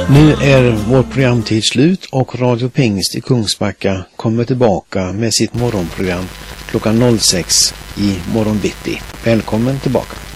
Nu är vår programtid slut och Radio Pingst i Kungsbacka kommer tillbaka med sitt morgonprogram klockan 06 i morgon bitti. Välkommen tillbaka.